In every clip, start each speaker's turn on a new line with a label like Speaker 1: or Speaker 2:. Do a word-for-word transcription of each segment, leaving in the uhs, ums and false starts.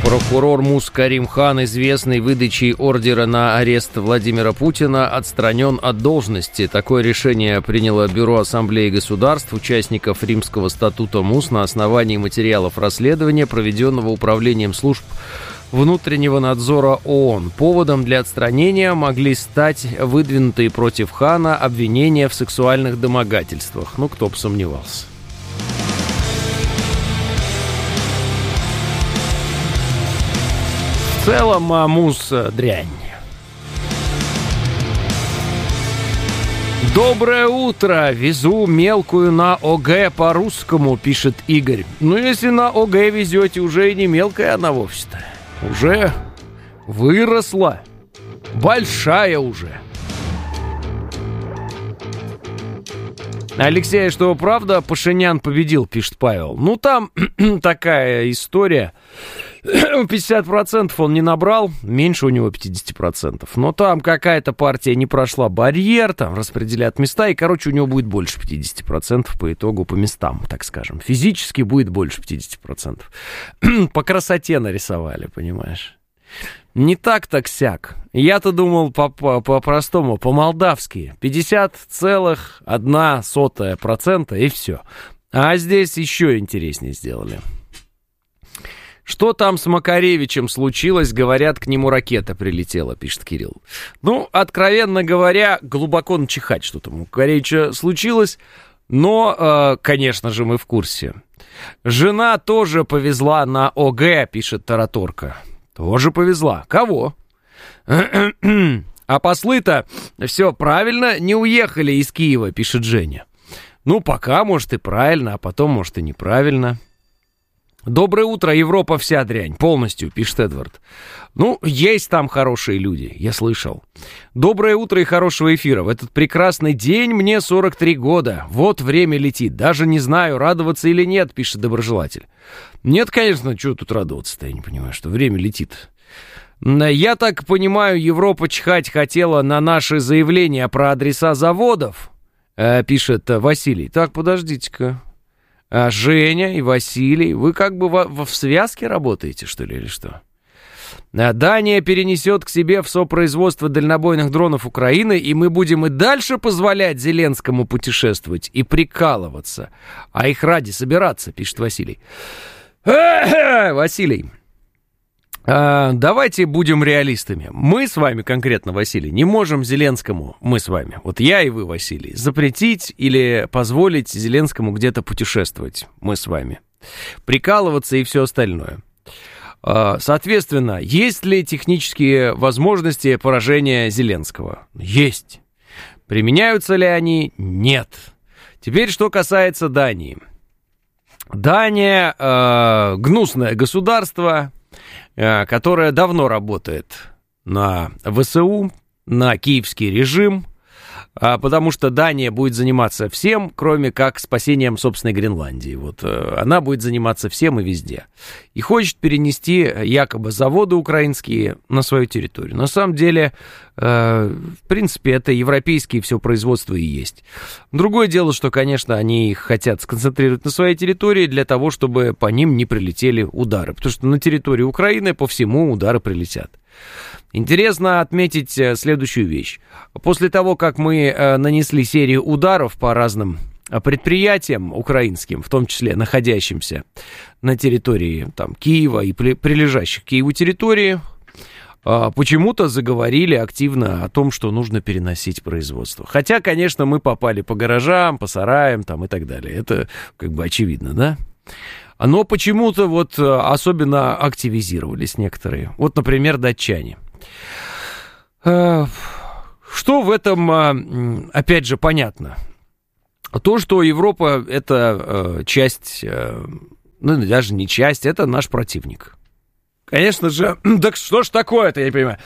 Speaker 1: Прокурор МУС Карим-хан, известный выдачей ордера на арест Владимира Путина, отстранен от должности. Такое решение приняло Бюро Ассамблеи государств, участников Римского статута МУС, на основании материалов расследования, проведенного Управлением служб внутреннего надзора ООН. Поводом для отстранения могли стать выдвинутые против хана обвинения в сексуальных домогательствах. Ну, кто бы сомневался. В целом, МУС дрянь. Доброе утро! Везу мелкую на ОГЭ по-русскому, пишет Игорь. Ну, если на ОГЭ везете, уже и не мелкая она вовсе-то. Уже выросла. Большая уже. Алексей, что правда, Пашинян победил, пишет Павел. Ну, там такая история. пятьдесят процентов он не набрал, меньше у него пятьдесят процентов. Но там какая-то партия не прошла барьер, там распределят места, и, короче, у него будет больше пятьдесят процентов по итогу, по местам, так скажем. Физически будет больше пятьдесят процентов. По красоте нарисовали, понимаешь? Не так-так сяк. Я-то думал по-простому, по-молдавски. пятьдесят целых одна сотая процента и все. А здесь еще интереснее сделали. Что там с Макаревичем случилось? Говорят, к нему ракета прилетела, пишет Кирилл. Ну, откровенно говоря, глубоко начихать, что там у Макаревича случилось. Но, э, конечно же, мы в курсе. Жена тоже повезла на ОГЭ, пишет Тараторка. Тоже повезла. Кого? А послы-то все правильно не уехали из Киева, пишет Женя. Ну, пока, может, и правильно, а потом, может, и неправильно. Доброе утро, Европа вся дрянь, полностью, пишет Эдвард. Ну, есть там хорошие люди, я слышал. Доброе утро и хорошего эфира. В этот прекрасный день мне сорок три года. Вот время летит. Даже не знаю, радоваться или нет, пишет доброжелатель. Нет, конечно, чего тут радоваться-то, я не понимаю, что время летит. Я так понимаю, Европа чихать хотела на наши заявления про адреса заводов, пишет Василий. Так, подождите-ка. А Женя и Василий, вы как бы в, в связке работаете, что ли, или что? Дания перенесет к себе в сопроизводство дальнобойных дронов Украины, и мы будем и дальше позволять Зеленскому путешествовать и прикалываться, а их ради собираться, пишет Василий. Василий, а, давайте будем реалистами. Мы с вами, конкретно, Василий, не можем Зеленскому, мы с вами, вот я и вы, Василий, запретить или позволить Зеленскому где-то путешествовать, мы с вами, прикалываться и все остальное. А, соответственно, есть ли технические возможности поражения Зеленского? Есть. Применяются ли они? Нет. Теперь, что касается Дании. Дания э, гнусное государство, которая давно работает на ВСУ, на киевский режим, потому что Дания будет заниматься всем, кроме как спасением собственной Гренландии. Вот она будет заниматься всем и везде. И хочет перенести якобы заводы украинские на свою территорию. На самом деле, в принципе, это европейские все производства и есть. Другое дело, что, конечно, они их хотят сконцентрировать на своей территории для того, чтобы по ним не прилетели удары. Потому что на территории Украины по всему удары прилетят. Интересно отметить следующую вещь. После того, как мы нанесли серию ударов по разным предприятиям украинским, в том числе находящимся на территории там, Киева и прилежащих к Киеву территории, почему-то заговорили активно о том, что нужно переносить производство. Хотя, конечно, мы попали по гаражам, по сараям там, и так далее. Это как бы очевидно, да? Но почему-то вот особенно активизировались некоторые. Вот, например, датчане. Что в этом, опять же, понятно? То, что Европа — это часть, ну, даже не часть, это наш противник. Конечно же, так что ж такое-то, я не понимаю.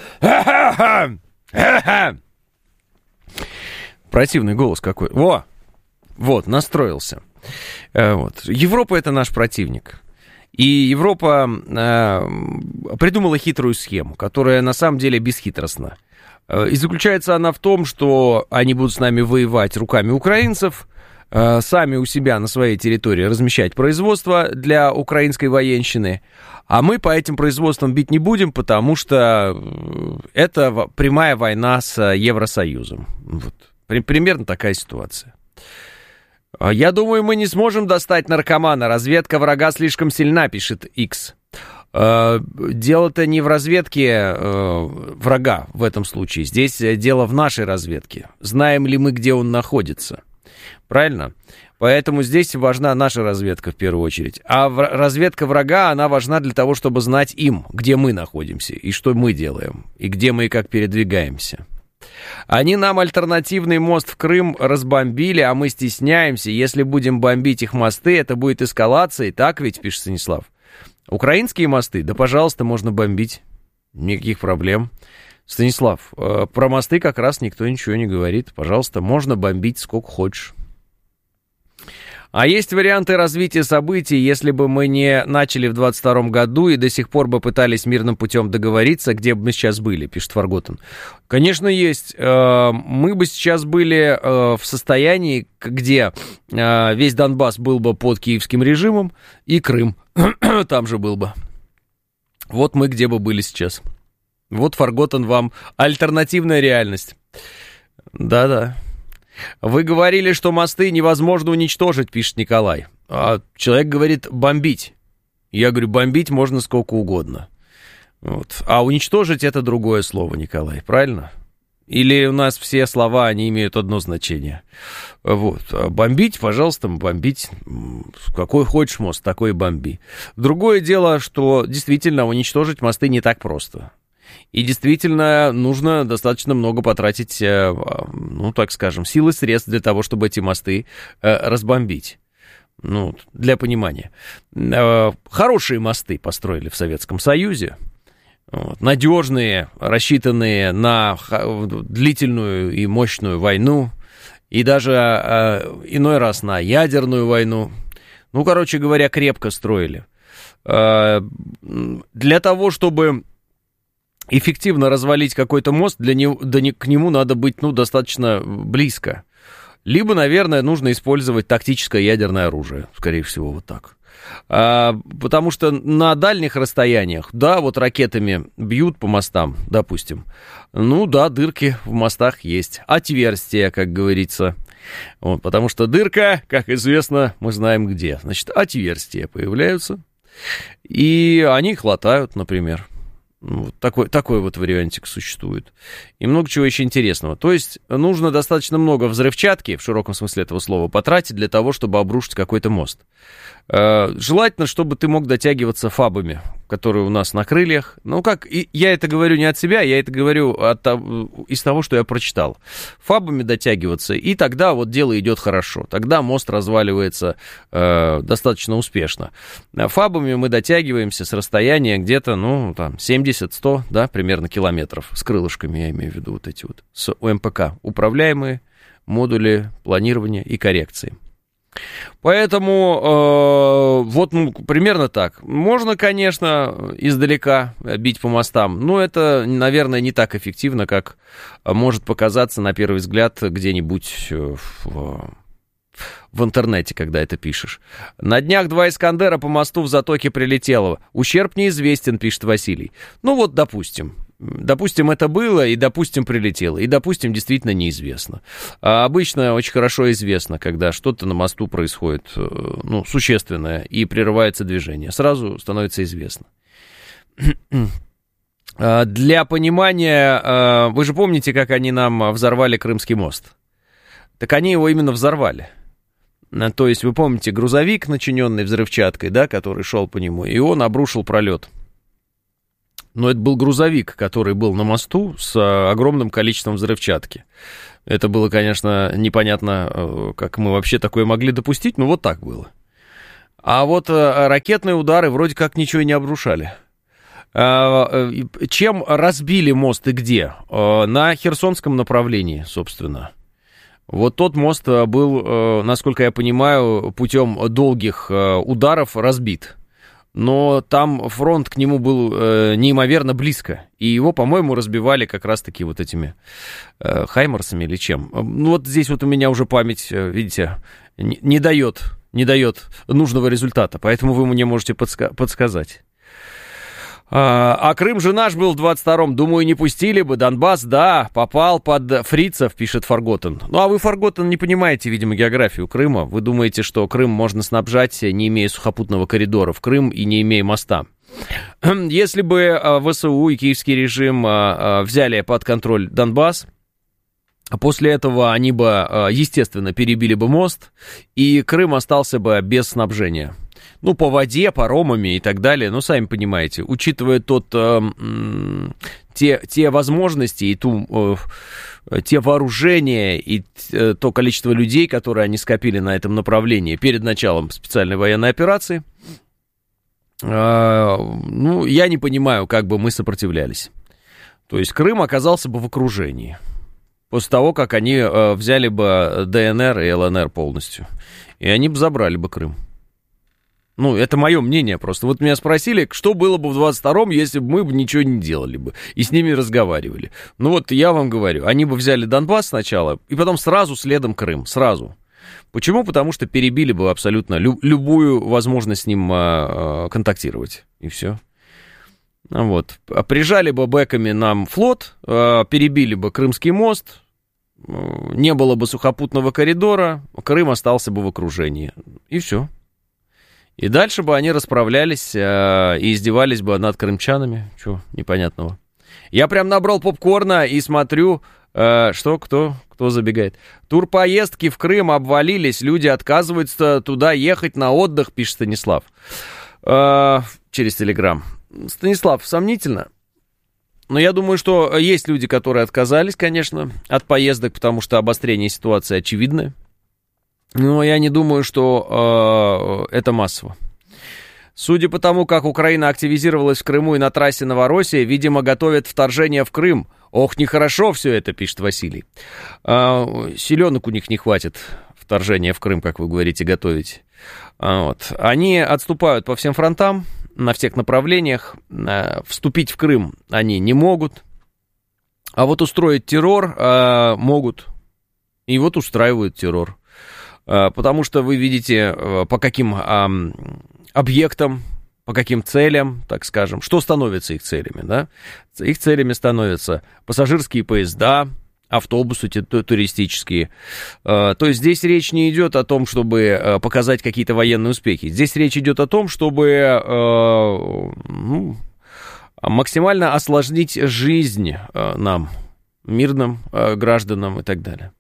Speaker 1: Противный голос какой. Во! Вот, настроился. Вот. Европа — это наш противник. И Европа э, придумала хитрую схему, которая на самом деле бесхитростна. И заключается она в том, что они будут с нами воевать руками украинцев, сами у себя на своей территории размещать производство для украинской военщины, а мы по этим производствам бить не будем, потому что это прямая война с Евросоюзом. Вот. Примерно такая ситуация. Я думаю, мы не сможем достать наркомана. Разведка врага слишком сильна, пишет X. Дело-то не в разведке врага в этом случае. Здесь дело в нашей разведке. Знаем ли мы, где он находится? Правильно? Поэтому здесь важна наша разведка в первую очередь. А разведка врага, она важна для того, чтобы знать им, где мы находимся, и что мы делаем, и где мы и как передвигаемся. Они нам альтернативный мост в Крым разбомбили, а мы стесняемся. Если будем бомбить их мосты, это будет эскалацией. Так ведь, пишет Станислав. Украинские мосты, да, пожалуйста, можно бомбить. Никаких проблем. Станислав, про мосты как раз никто ничего не говорит. Пожалуйста, можно бомбить сколько хочешь. А есть варианты развития событий, если бы мы не начали в двадцать втором году и до сих пор бы пытались мирным путем договориться, где бы мы сейчас были, пишет Фарготен. Конечно, есть. Мы бы сейчас были в состоянии, где весь Донбасс был бы под киевским режимом, и Крым там же был бы. Вот мы где бы были сейчас. Вот, Фарготен, вам альтернативная реальность. Да-да. Вы говорили, что мосты невозможно уничтожить, пишет Николай. А человек говорит бомбить. Я говорю, бомбить можно сколько угодно. Вот. А уничтожить это другое слово, Николай, правильно? Или у нас все слова, они имеют одно значение. Вот. А бомбить, пожалуйста, бомбить. Какой хочешь мост, такой и бомби. Другое дело, что действительно уничтожить мосты не так просто. И действительно нужно достаточно много потратить, ну, так скажем, сил и средств для того, чтобы эти мосты разбомбить. Ну, для понимания. Хорошие мосты построили в Советском Союзе. Вот, надежные, рассчитанные на длительную и мощную войну. И даже иной раз на ядерную войну. Ну, короче говоря, крепко строили. Для того, чтобы эффективно развалить какой-то мост, для него, да не, к нему надо быть, ну, достаточно близко. Либо, наверное, нужно использовать тактическое ядерное оружие, скорее всего, вот так. А, потому что на дальних расстояниях, да, вот ракетами бьют по мостам, допустим. Ну, да, дырки в мостах есть. Отверстия, как говорится. Вот, потому что дырка, как известно, мы знаем где. Значит, отверстия появляются, и они их латают, например. Вот такой, такой вот вариантик существует. И много чего еще интересного. То есть нужно достаточно много взрывчатки, в широком смысле этого слова, потратить для того, чтобы обрушить какой-то мост. Желательно, чтобы ты мог дотягиваться фабами, которые у нас на крыльях. Ну, как, и я это говорю не от себя, я это говорю от, из того, что я прочитал. Фабами дотягиваться, и тогда вот дело идет хорошо. Тогда мост разваливается э, достаточно успешно. Фабами мы дотягиваемся с расстояния где-то, ну, там, семьдесят-сто, да, примерно километров. С крылышками, я имею в виду вот эти вот, с УМПК. Управляемые модули планирования и коррекции. Поэтому э, вот ну, примерно так. Можно, конечно, издалека бить по мостам, но это, наверное, не так эффективно, как может показаться на первый взгляд где-нибудь в, в интернете, когда это пишешь. На днях два «Искандера» по мосту в Затоке прилетело. Ущерб неизвестен, пишет Василий. Ну вот, допустим. Допустим, это было, и, допустим, прилетело, и, допустим, действительно неизвестно. А обычно очень хорошо известно, когда что-то на мосту происходит, ну, существенное, и прерывается движение. Сразу становится известно. Для понимания, вы же помните, как они нам взорвали Крымский мост? Так они его именно взорвали. То есть, вы помните, грузовик, начиненный взрывчаткой, да, который шел по нему, и он обрушил пролет. Но это был грузовик, который был на мосту с огромным количеством взрывчатки. Это было, конечно, непонятно, как мы вообще такое могли допустить, но вот так было. А вот ракетные удары вроде как ничего и не обрушали. Чем разбили мост и где? На Херсонском направлении, собственно. Вот тот мост был, насколько я понимаю, путем долгих ударов разбит. но там фронт к нему был э, неимоверно близко, и его, по-моему, разбивали как раз-таки вот этими э, хаймарсами или чем. Ну, вот здесь вот у меня уже память, видите, не, не дает, не дает нужного результата, поэтому вы мне можете подска- подсказать. А, а Крым же наш был в двадцать втором, думаю, не пустили бы. Донбасс, да, попал под фрицев, пишет Фарготен. Ну, а вы, Фарготен, не понимаете, видимо, географию Крыма. Вы думаете, что Крым можно снабжать, не имея сухопутного коридора в Крым и не имея моста. Если бы ВСУ и киевский режим взяли под контроль Донбасс, после этого они бы, естественно, перебили бы мост, и Крым остался бы без снабжения. Ну, по воде, паромами и так далее. Ну, сами понимаете, учитывая тот, э, э, те, те возможности и ту, э, те вооружения и э, то количество людей, которые они скопили на этом направлении перед началом специальной военной операции, э, ну, я не понимаю, как бы мы сопротивлялись. То есть Крым оказался бы в окружении после того, как они э, взяли бы ДНР и ЛНР полностью. И они бы забрали бы Крым. Ну, это мое мнение просто. Вот меня спросили, что было бы в двадцать втором, если бы мы бы ничего не делали бы и с ними разговаривали. Ну, вот я вам говорю, они бы взяли Донбасс сначала, и потом сразу следом Крым, сразу. Почему? Потому что перебили бы абсолютно лю- любую возможность с ним а, а, контактировать, и все. Вот. Прижали бы бэками нам флот, а, перебили бы Крымский мост, не было бы сухопутного коридора, Крым остался бы в окружении, и все. И дальше бы они расправлялись э, и издевались бы над крымчанами. Чего непонятного. Я прям набрал попкорна и смотрю, э, что, кто, кто забегает. Турпоездки в Крым обвалились, люди отказываются туда ехать на отдых, пишет Станислав. Э, через Телеграм. Станислав, сомнительно. Но я думаю, что есть люди, которые отказались, конечно, от поездок, потому что обострение ситуации очевидное. Но я не думаю, что э, это массово. Судя по тому, как Украина активизировалась в Крыму и на трассе Новороссия, видимо, готовят вторжение в Крым. Ох, нехорошо все это, пишет Василий. Э, селенок у них не хватит вторжения в Крым, как вы говорите, готовить. А, вот. Они отступают по всем фронтам, на всех направлениях. Э, вступить в Крым они не могут. А вот устроить террор э, могут. И вот устраивают террор. Потому что вы видите, по каким а, объектам, по каким целям, так скажем, что становится их целями, да? Их целями становятся пассажирские поезда, автобусы туристические. То есть здесь речь не идет о том, чтобы показать какие-то военные успехи. Здесь речь идет о том, чтобы ну, максимально осложнить жизнь нам, мирным гражданам и так далее.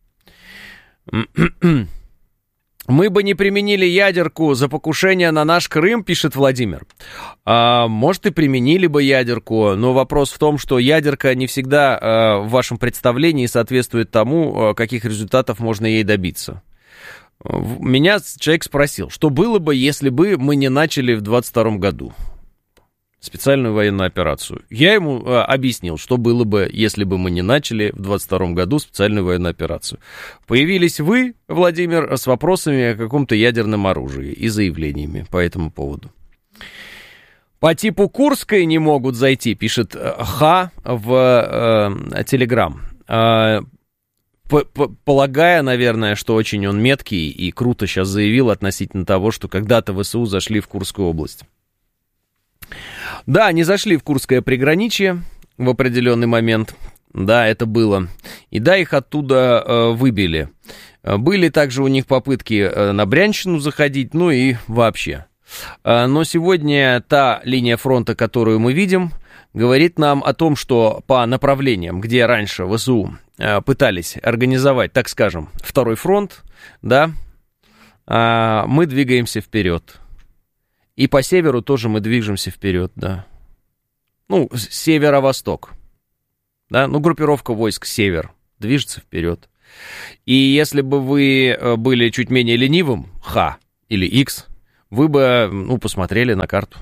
Speaker 1: Мы бы не применили ядерку за покушение на наш Крым, пишет Владимир. А, может, и применили бы ядерку, но вопрос в том, что ядерка не всегда а, в вашем представлении соответствует тому, а, каких результатов можно ей добиться. Меня человек спросил, что было бы, если бы мы не начали в двадцать втором году специальную военную операцию. Я ему а, объяснил, что было бы, если бы мы не начали в двадцать втором году специальную военную операцию. Появились вы, Владимир, с вопросами о каком-то ядерном оружии и заявлениями по этому поводу. По типу Курской не могут зайти, пишет Ха в э, Телеграм. Э, полагая, наверное, что очень он меткий и круто сейчас заявил относительно того, что когда-то ВСУ зашли в Курскую область. Да, они зашли в Курское приграничье в определенный момент. Да, это было. И да, их оттуда э, выбили. Были также у них попытки э, на Брянщину заходить, ну и вообще. Э, но сегодня та линия фронта, которую мы видим, говорит нам о том, что по направлениям, где раньше ВСУ э, пытались организовать, так скажем, второй фронт, да, э, мы двигаемся вперед. И по северу тоже мы движемся вперед, да. Ну, северо-восток. Да, ну, группировка войск север движется вперед. И если бы вы были чуть менее ленивым, Х или X, вы бы, ну, посмотрели на карту.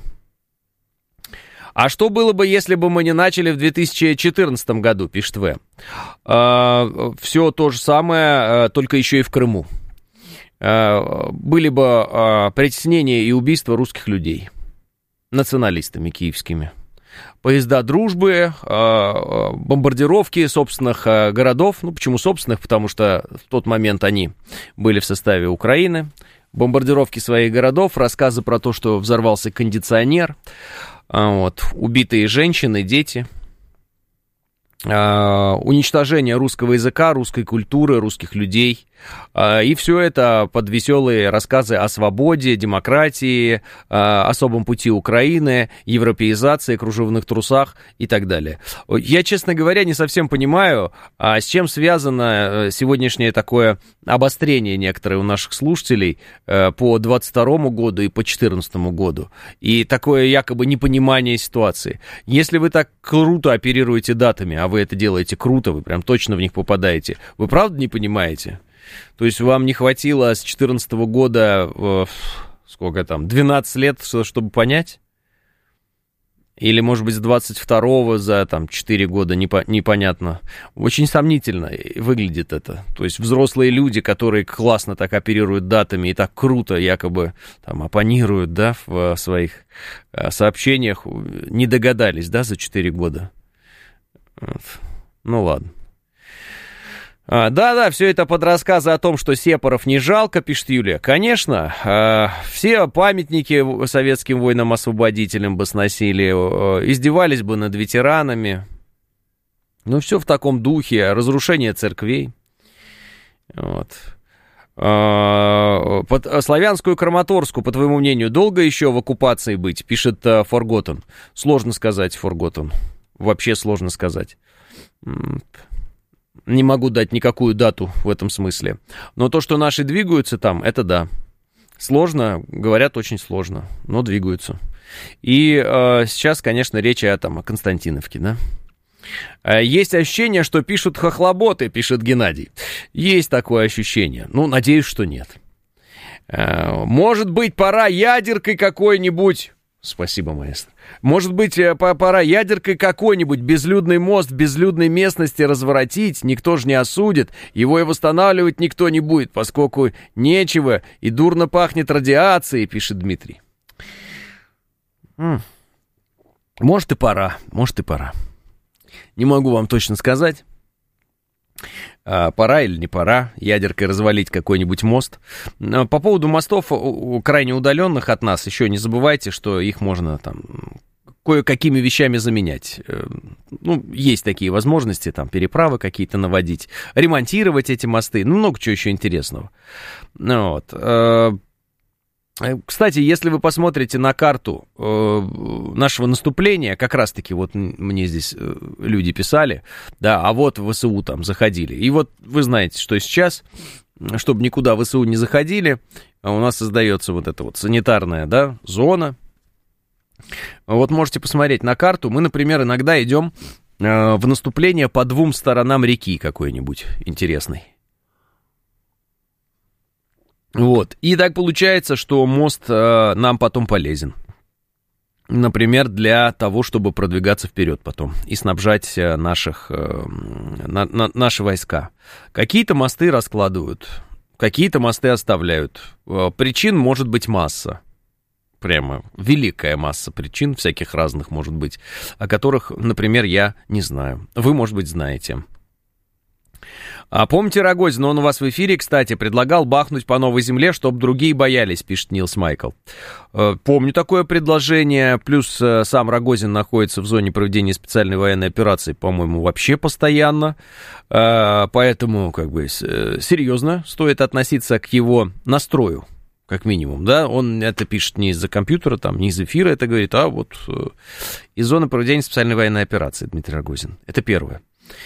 Speaker 1: А что было бы, если бы мы не начали в две тысячи четырнадцатом году, пишет В. А, все то же самое, только еще и в Крыму. Были бы а, притеснения и убийства русских людей. националистами киевскими. Поезда дружбы, бомбардировки собственных городов. Ну, почему собственных? Потому что в тот момент они были в составе Украины. Бомбардировки своих городов, рассказы про то, что взорвался кондиционер, вот, убитые женщины, дети. Уничтожение русского языка, русской культуры, русских людей. И все это под веселые рассказы о свободе, демократии, особом пути Украины, европеизации, кружевных трусах и так далее. Я, честно говоря, не совсем понимаю, с чем связано сегодняшнее такое обострение некоторое у наших слушателей по двадцать второму году и по четырнадцатому году. И такое якобы непонимание ситуации. Если вы так круто оперируете датами, а вы это делаете круто, вы прям точно в них попадаете, вы правда не понимаете? То есть вам не хватило с две тысячи четырнадцатого года, э, сколько там, двенадцать лет, чтобы понять? Или, может быть, с двадцать второго за там, четыре года, непо- непонятно. Очень сомнительно выглядит это. То есть взрослые люди, которые классно так оперируют датами и так круто якобы там, оппонируют, да, в своих сообщениях, не догадались, да, за четыре года. Вот. Ну, ладно. Да-да, все это под рассказы о том, что сепаров не жалко, пишет Юлия. Конечно, все памятники советским воинам-освободителям бы сносили, издевались бы над ветеранами. Ну, все в таком духе, разрушение церквей. Вот. Под славянскую Краматорску, по твоему мнению, долго еще в оккупации быть, пишет Forgotten. Сложно сказать, Forgotten. Вообще сложно сказать. Не могу дать никакую дату в этом смысле. Но то, что наши двигаются там, это да. Сложно, говорят, очень сложно, но двигаются. И э, сейчас, конечно, речь о, там, о Константиновке, да. Есть ощущение, что пишут хохлоботы, пишет Геннадий. Есть такое ощущение. Ну, надеюсь, что нет. Может быть, пора ядеркой какой-нибудь... Спасибо, маэстро. Может быть, пора ядеркой какой-нибудь безлюдный мост в безлюдной местности разворотить, никто же не осудит, его и восстанавливать никто не будет, поскольку нечего и дурно пахнет радиацией, пишет Дмитрий. Может и пора, может и пора. Не могу вам точно сказать, пора или не пора ядеркой развалить какой-нибудь мост. По поводу мостов, крайне удаленных от нас, еще не забывайте, что их можно там кое-какими вещами заменять. Ну, есть такие возможности, там, переправы какие-то наводить, ремонтировать эти мосты, ну, много чего еще интересного. Вот. Кстати, если вы посмотрите на карту э, нашего наступления, как раз-таки вот мне здесь э, люди писали, да, а вот в ВСУ там заходили. И вот вы знаете, что сейчас, чтобы никуда в ВСУ не заходили, у нас создается вот эта вот санитарная, да, зона. Вот можете посмотреть на карту. Мы, например, иногда идем э, в наступление по двум сторонам реки какой-нибудь интересной. Вот, и так получается, что мост э, нам потом полезен. Например, для того, чтобы продвигаться вперед потом и снабжать э, наших, э, на, на, наши войска. Какие-то мосты раскладывают, какие-то мосты оставляют. Э, причин может быть масса. Прямо великая масса причин, всяких разных может быть, о которых, например, я не знаю. Вы, может быть, знаете. А помните Рогозина, он у вас в эфире, кстати, предлагал бахнуть по Новой Земле, чтобы другие боялись, пишет Нилс Майкл. Помню такое предложение, плюс сам Рогозин находится в зоне проведения специальной военной операции, по-моему, вообще постоянно, поэтому, как бы, серьезно стоит относиться к его настрою, как минимум, да, он это пишет не из-за компьютера, там, не из эфира это говорит, а вот из зоны проведения специальной военной операции, Дмитрий Рогозин. Это первое.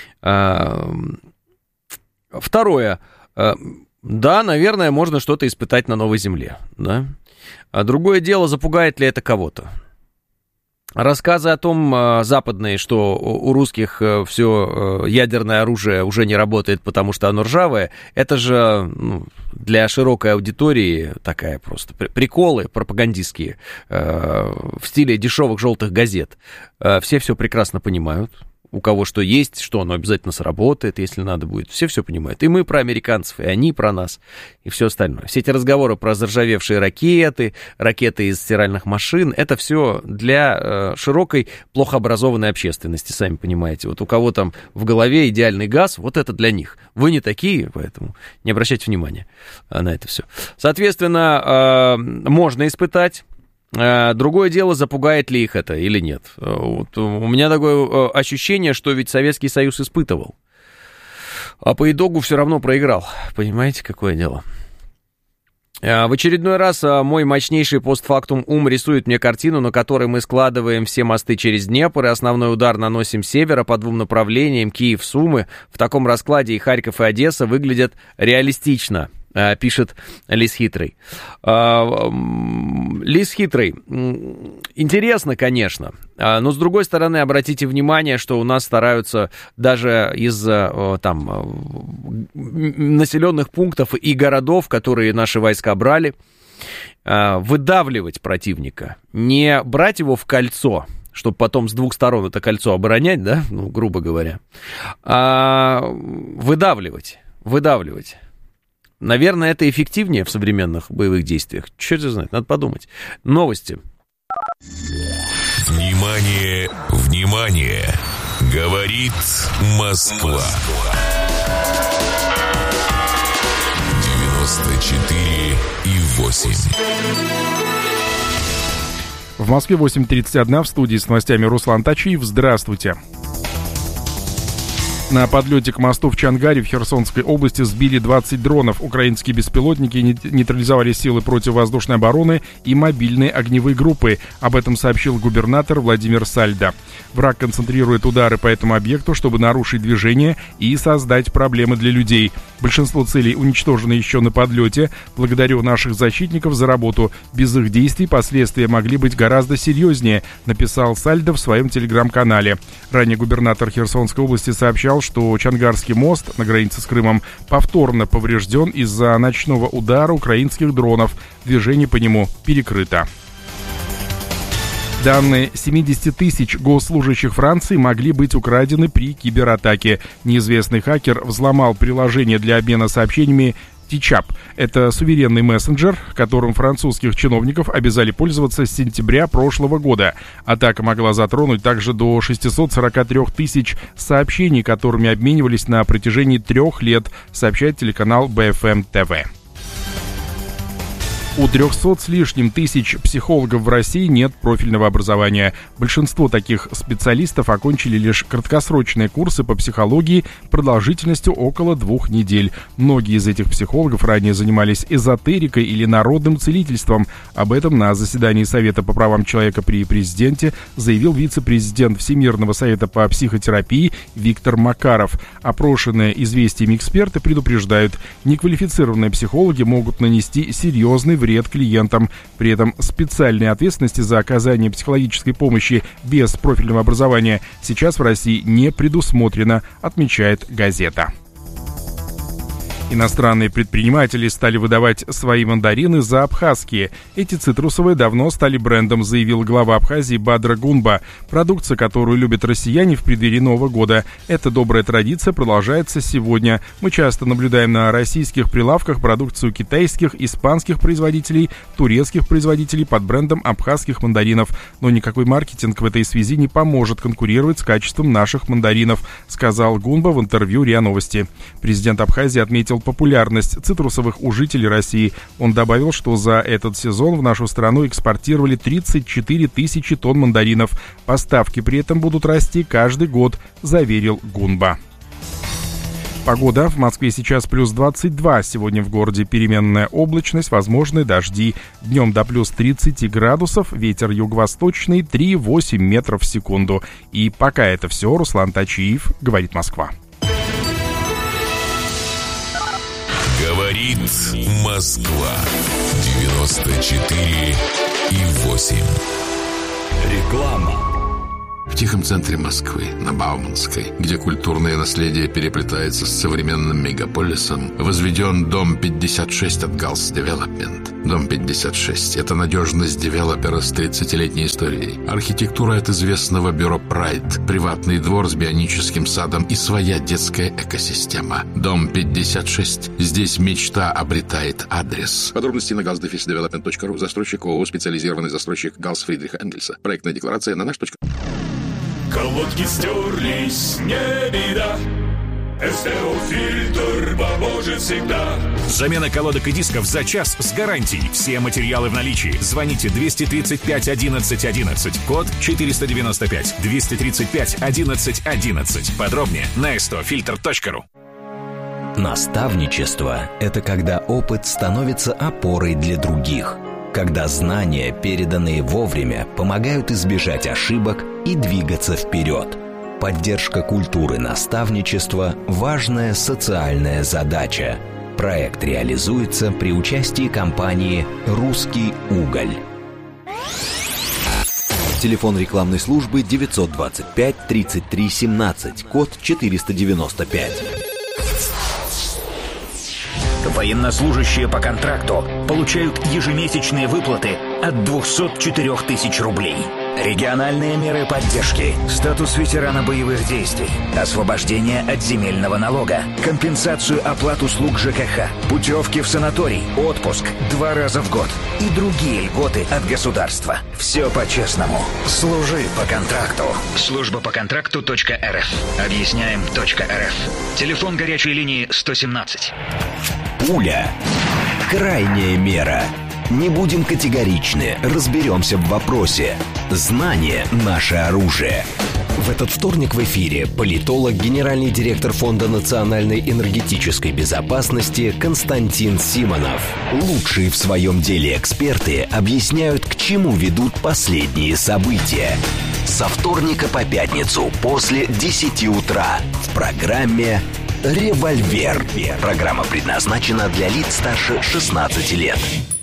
Speaker 1: Второе. Да, наверное, можно что-то испытать на Новой Земле. Да? А другое дело, запугает ли это кого-то. Рассказы о том, западные, что у русских все ядерное оружие уже не работает, потому что оно ржавое, это же ну, для широкой аудитории такая просто приколы пропагандистские в стиле дешевых желтых газет. Все все прекрасно понимают. у кого что есть, что оно обязательно сработает, если надо будет. Все все понимают. И мы про американцев, и они про нас, и все остальное. Все эти разговоры про заржавевшие ракеты, ракеты из стиральных машин, это все для э, широкой, плохо образованной общественности, сами понимаете. Вот у кого там в голове идеальный газ, вот это для них. Вы не такие, поэтому не обращайте внимания на это все. Соответственно, э, можно испытать. Другое дело, запугает ли их это или нет. Вот у меня такое ощущение, что ведь Советский Союз испытывал, а по итогу все равно проиграл. Понимаете, какое дело? В очередной раз мой мощнейший постфактум ум рисует мне картину, на которой мы складываем все мосты через Днепр, и основной удар наносим с севера по двум направлениям, Киев-Сумы. В таком раскладе и Харьков, и Одесса выглядят реалистично, пишет Лис Хитрый. Лис Хитрый, интересно, конечно, но, с другой стороны, обратите внимание, что у нас стараются даже из там населенных пунктов и городов, которые наши войска брали, выдавливать противника, не брать его в кольцо, чтобы потом с двух сторон это кольцо оборонять, да, ну, грубо говоря, а выдавливать, выдавливать. Наверное, это эффективнее в современных боевых действиях. Черт знает, надо подумать. Новости.
Speaker 2: Внимание, внимание! Говорит Москва. девяносто четыре и восемь.
Speaker 3: В Москве восемь тридцать один, в студии с новостями Руслан Тачиев. Здравствуйте. На подлете к мосту в Чангаре в Херсонской области сбили двадцать дронов. Украинские беспилотники нейтрализовали силы противовоздушной обороны и мобильные огневые группы. Об этом сообщил губернатор Владимир Сальдо. Враг концентрирует удары по этому объекту, чтобы нарушить движение и создать проблемы для людей. Большинство целей уничтожено еще на подлете. Благодарю наших защитников за работу. Без их действий последствия могли быть гораздо серьезнее, написал Сальдо в своем телеграм-канале. Ранее губернатор Херсонской области сообщал, что Чангарский мост на границе с Крымом повторно поврежден из-за ночного удара украинских дронов. Движение по нему перекрыто. Данные семьдесят тысяч госслужащих Франции могли быть украдены при кибератаке. Неизвестный хакер взломал приложение для обмена сообщениями Тичап. Это суверенный мессенджер, которым французских чиновников обязали пользоваться с сентября прошлого года. Атака могла затронуть также до шестьсот сорок три тысяч сообщений, которыми обменивались на протяжении трех лет, сообщает телеканал бэ эф эм тэ вэ. У трехсот с лишним тысяч психологов в России нет профильного образования. Большинство таких специалистов окончили лишь краткосрочные курсы по психологии продолжительностью около двух недель. Многие из этих психологов ранее занимались эзотерикой или народным целительством. Об этом на заседании Совета по правам человека при президенте заявил вице-президент Всемирного совета по психотерапии Виктор Макаров. Опрошенные известиями эксперты предупреждают, неквалифицированные психологи могут нанести серьезный вред вред клиентам. При этом специальной ответственности за оказание психологической помощи без профильного образования сейчас в России не предусмотрено, отмечает газета. Иностранные предприниматели стали выдавать свои мандарины за абхазские. Эти цитрусовые давно стали брендом, заявил глава Абхазии Бадра Гунба. Продукция, которую любят россияне в преддверии Нового года. Эта добрая традиция продолжается сегодня. Мы часто наблюдаем на российских прилавках продукцию китайских, испанских производителей, турецких производителей под брендом абхазских мандаринов. Но никакой маркетинг в этой связи не поможет конкурировать с качеством наших мандаринов, сказал Гунба в интервью РИА Новости. Президент Абхазии отметил популярность цитрусовых у жителей России. Он добавил, что за этот сезон в нашу страну экспортировали тридцать четыре тысячи тонн мандаринов. Поставки при этом будут расти каждый год, заверил Гунба. Погода. В Москве сейчас плюс двадцать два. Сегодня в городе переменная облачность, возможны дожди. Днем до плюс тридцать градусов, ветер юго-восточный три целых восемь десятых метров в секунду. И пока это все. Руслан Тачиев, говорит Москва.
Speaker 2: Говорит Москва. девяносто четыре и восемь.
Speaker 4: Реклама. В тихом центре Москвы, на Бауманской, где культурное наследие переплетается с современным мегаполисом, возведен дом пятьдесят шесть от Галс Девелопмент. Дом пятьдесят шесть – это надежность девелопера с тридцатилетней историей. Архитектура от известного бюро «Прайд», приватный двор с бионическим садом и своя детская экосистема. Дом пятьдесят шесть. Здесь мечта обретает адрес. Подробности на галс дефис девелопмент точка ру. Застройщик ООО «Специализированный застройщик Галс Фридриха Энгельса». Проектная декларация на наш точка.
Speaker 5: Колодки стерлись, не беда. СТО-фильтр поможет всегда.
Speaker 6: Замена колодок и дисков за час с гарантией. Все материалы в наличии. Звоните двести тридцать пять одиннадцать одиннадцать. Код четыреста девяносто пять. двести тридцать пять одиннадцать одиннадцать. Подробнее на эс тэ о фильтр точка ру.
Speaker 7: Наставничество – это когда опыт становится опорой для других. Когда знания, переданные вовремя, помогают избежать ошибок и двигаться вперед. Поддержка культуры наставничества – важная социальная задача. Проект реализуется при участии компании «Русский уголь». Телефон рекламной службы девятьсот двадцать пять тридцать три семнадцать, код четыреста девяносто пять.
Speaker 8: Военнослужащие по контракту получают ежемесячные выплаты от двести четыре тысячи рублей. Региональные меры поддержки, статус ветерана боевых действий, освобождение от земельного налога, компенсацию оплат услуг ЖКХ, путевки в санаторий, отпуск два раза в год и другие льготы от государства. Все по-честному. Служи по контракту. Служба по контракту точка эр эф. Объясняем точка эр эф. Телефон горячей линии сто семнадцать.
Speaker 7: Пуля. Крайняя мера. Не будем категоричны, разберемся в вопросе. Знание – наше оружие. В этот вторник в эфире политолог, генеральный директор Фонда национальной энергетической безопасности Константин Симонов. Лучшие в своем деле эксперты объясняют, к чему ведут последние события. Со вторника по пятницу после десяти утра в программе «Револьвер». Программа предназначена для лиц старше шестнадцати лет.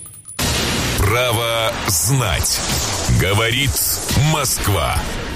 Speaker 2: Право знать. Говорит Москва.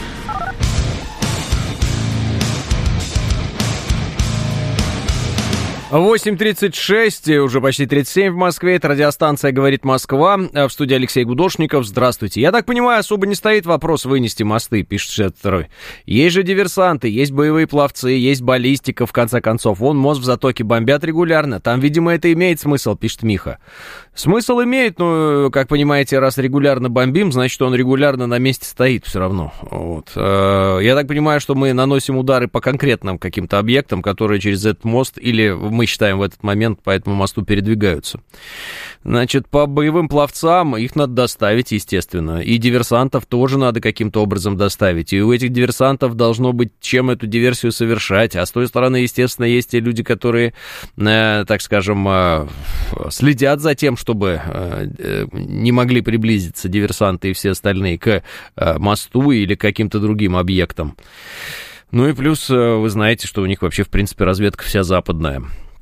Speaker 1: восемь тридцать шесть, уже почти тридцать семь в Москве. Это радиостанция «Говорит Москва». В студии Алексей Гудошников. Здравствуйте. Я так понимаю, особо не стоит вопрос вынести мосты, пишет шестьдесят второй. Есть же диверсанты, есть боевые пловцы, есть баллистика, в конце концов. Вон мост в Затоке бомбят регулярно. Там, видимо, это имеет смысл, пишет Миха. Смысл имеет, но, как понимаете, раз регулярно бомбим, значит, он регулярно на месте стоит все равно. Вот. Я так понимаю, что мы наносим удары по конкретным каким-то объектам, которые через этот мост или мы считаем в этот момент по этому мосту передвигаются. Значит, по боевым пловцам их надо доставить, естественно. И диверсантов тоже надо каким-то образом доставить. И у этих диверсантов должно быть чем эту диверсию совершать. А с той стороны, естественно, есть те люди, которые, э, так скажем, э, следят за тем, чтобы э, не могли приблизиться диверсанты и все остальные к э, мосту или к каким-то другим объектам. Ну и плюс, э, вы знаете, что у них вообще, в принципе, разведка вся западная.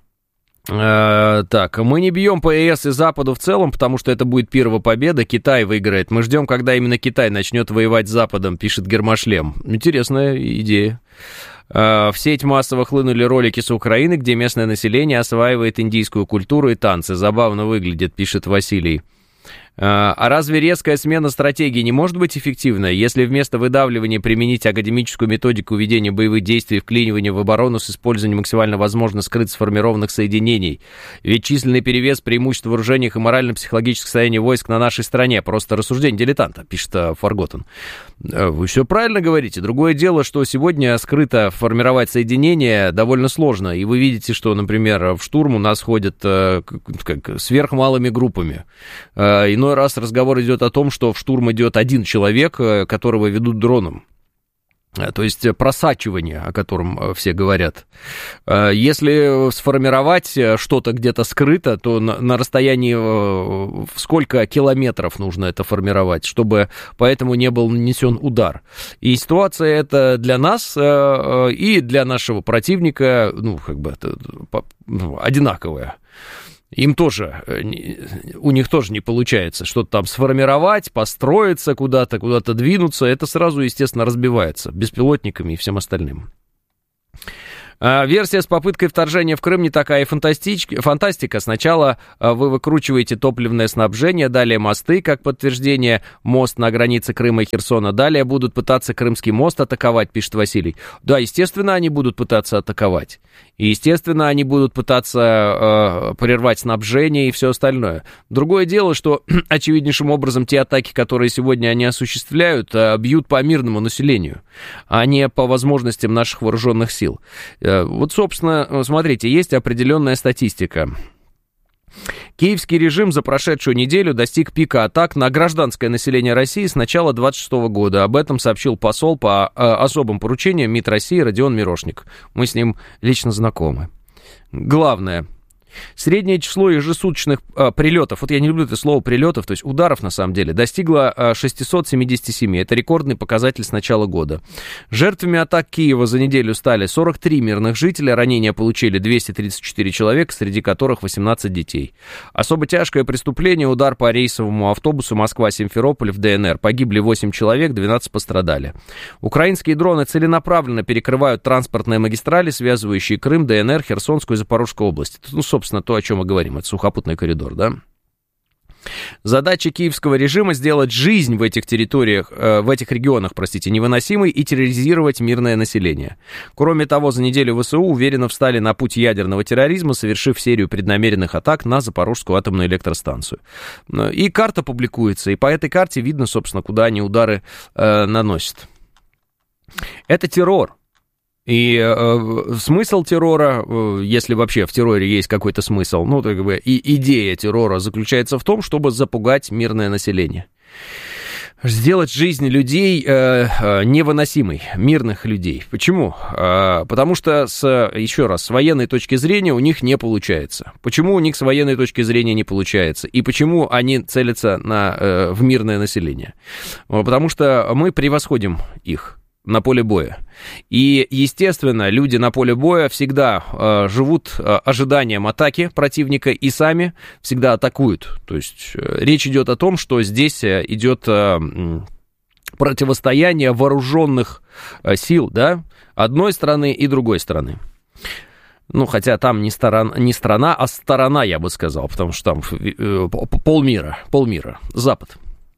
Speaker 1: Uh, так, мы не бьем по ЕС и Западу в целом, потому что это будет первая победа, Китай выиграет. Мы ждем, когда именно Китай начнет воевать с Западом, пишет Гермошлем. Интересная идея. Uh, в сеть массово хлынули ролики с Украины, где местное население осваивает индийскую культуру и танцы. Забавно выглядит, пишет Василий. А разве резкая смена стратегии не может быть эффективной, если вместо выдавливания применить академическую методику ведения боевых действий, вклинивания в оборону с использованием максимально возможно скрыто сформированных соединений? Ведь численный перевес, преимущество в вооружениях и морально-психологическое состояние войск на нашей стране. Просто рассуждение дилетанта, пишет Форготтен. Вы все правильно говорите. Другое дело, что сегодня скрыто формировать соединения довольно сложно. И вы видите, что, например, в штурм у нас ходят как, сверхмалыми группами. Иной раз разговор идет о том, что в штурм идет один человек, которого ведут дроном. То есть просачивание, о котором все говорят. Если сформировать что-то где-то скрыто, то на, на расстоянии в сколько километров нужно это формировать, чтобы поэтому не был нанесен удар. И ситуация эта для нас и для нашего противника, ну, как бы, одинаковая. Им тоже, у них тоже не получается что-то там сформировать, построиться куда-то, куда-то двинуться. Это сразу, естественно, разбивается беспилотниками и всем остальным. А, версия с попыткой вторжения в Крым не такая фантастика. Сначала а, вы выкручиваете топливное снабжение, далее мосты, как подтверждение, мост на границе Крыма и Херсона. Далее будут пытаться Крымский мост атаковать, пишет Василий. Да, естественно, они будут пытаться атаковать. И, естественно, они будут пытаться э, прервать снабжение и все остальное. Другое дело, что очевиднейшим образом те атаки, которые сегодня они осуществляют, э, бьют по мирному населению, а не по возможностям наших вооруженных сил. Э, вот, собственно, смотрите, есть определенная статистика. Киевский режим за прошедшую неделю достиг пика атак на гражданское население России с начала двадцать шестого года. Об этом сообщил посол по э, особым поручениям МИД России Родион Мирошник. Мы с ним лично знакомы. Главное. Среднее число ежесуточных а, прилетов, вот я не люблю это слово прилетов, то есть ударов на самом деле, достигло а, шестьсот семьдесят семь. Это рекордный показатель с начала года. Жертвами атак Киева за неделю стали сорок три мирных жителя, ранения получили двести тридцать четыре человека, среди которых восемнадцать детей. Особо тяжкое преступление — удар по рейсовому автобусу Москва-Симферополь в ДНР. Погибли восемь человек, двенадцать пострадали. Украинские дроны целенаправленно перекрывают транспортные магистрали, связывающие Крым, ДНР, Херсонскую и Запорожскую области. Ну, собственно, то, о чем мы говорим, это сухопутный коридор, да? Задача киевского режима — сделать жизнь в этих территориях, э, в этих регионах, простите, невыносимой и терроризировать мирное население. Кроме того, за неделю ВСУ уверенно встали на путь ядерного терроризма, совершив серию преднамеренных атак на Запорожскую атомную электростанцию. И карта публикуется, и по этой карте видно, собственно, куда они удары э, наносят. Это террор. И э, смысл террора, э, если вообще в терроре есть какой-то смысл, ну, так бы, и идея террора заключается в том, чтобы запугать мирное население. Сделать жизнь людей э, э, невыносимой, мирных людей. Почему? Э, потому что, с, еще раз, с военной точки зрения у них не получается. Почему у них с военной точки зрения не получается? И почему они целятся на, э, в мирное население? Потому что мы превосходим их на поле боя. И, естественно, люди на поле боя всегда э, живут э, ожиданием атаки противника и сами всегда атакуют. То есть э, речь идет о том, что здесь э, идет э, противостояние вооруженных э, сил, да, одной стороны и другой стороны. Ну, хотя там не, сторон, не страна, а сторона, я бы сказал, потому что там э, полмира, полмира, Запад.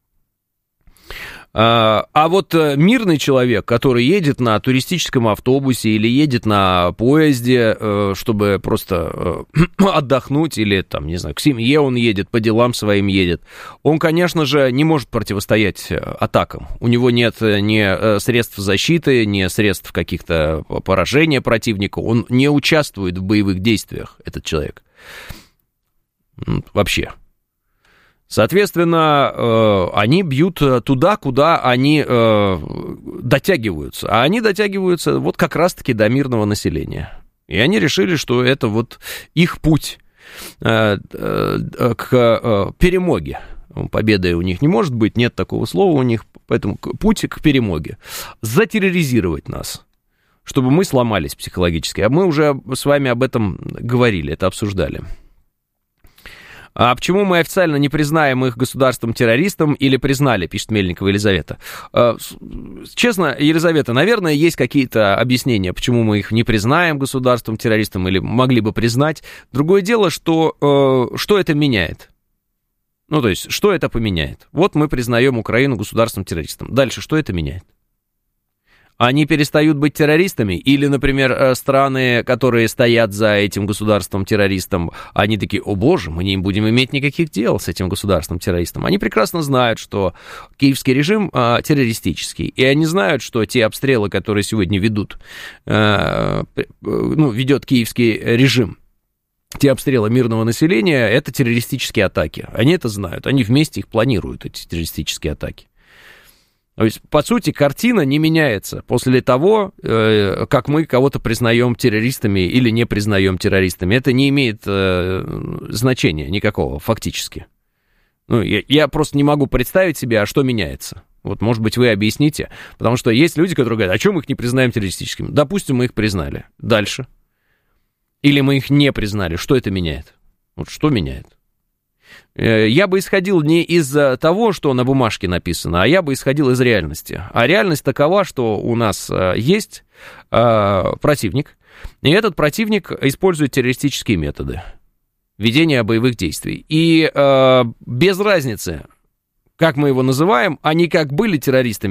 Speaker 1: А вот мирный человек, который едет на туристическом автобусе или едет на поезде, чтобы просто отдохнуть, или, там, не знаю, к семье он едет, по делам своим едет, он, конечно же, не может противостоять атакам. У него нет ни средств защиты, ни средств каких-то поражения противника. Он не участвует в боевых действиях, этот человек. Вообще. Соответственно, э, они бьют туда, куда они э, дотягиваются. А они дотягиваются вот как раз-таки до мирного населения. И они решили, что это вот их путь э, э, к э, перемоге. Победы у них не может быть, нет такого слова у них, поэтому путь к перемоге. Затерроризировать нас, чтобы мы сломались психологически. А мы уже с вами об этом говорили, это обсуждали. А почему мы официально не признаем их государством-террористом или признали, пишет Мельникова Елизавета? Честно, Елизавета, наверное, есть какие-то объяснения, почему мы их не признаем государством-террористом или могли бы признать. Другое дело, что, что это меняет. Ну, то есть, что это поменяет? Вот мы признаем Украину государством-террористом. Дальше, что это меняет? Они перестают быть террористами? Или, например, страны, которые стоят за этим государством-террористом, они такие: о боже, мы не будем иметь никаких дел с этим государством-террористом. Они прекрасно знают, что киевский режим а, террористический, и они знают, что те обстрелы, которые сегодня ведут, а, ну, ведет киевский режим, те обстрелы мирного населения, это террористические атаки. Они это знают, они вместе их планируют, эти террористические атаки. То есть, по сути, картина не меняется после того, э, как мы кого-то признаем террористами или не признаем террористами. Это не имеет э, значения никакого, фактически. Ну, я, я просто не могу представить себе, а что меняется. Вот, может быть, вы объясните. Потому что есть люди, которые говорят: а чем мы их не признаем террористическими? Допустим, мы их признали. Дальше. Или мы их не признали. Что это меняет? Вот что меняет? Я бы исходил не из того, что на бумажке написано, а я бы исходил из реальности. А реальность такова, что у нас есть противник, и этот противник использует террористические методы ведения боевых действий. И без разницы, как мы его называем, они как были террористами,